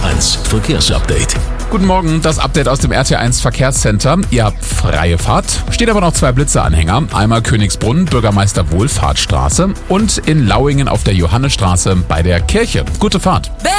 RTL1 Verkehrsupdate. Guten Morgen, das Update aus dem RT1 Verkehrscenter. Ihr habt freie Fahrt, steht aber noch 2 Blitzeanhänger. Einmal Königsbrunn, Bürgermeister Wohlfahrtsstraße und in Lauingen auf der Johannesstraße bei der Kirche. Gute Fahrt.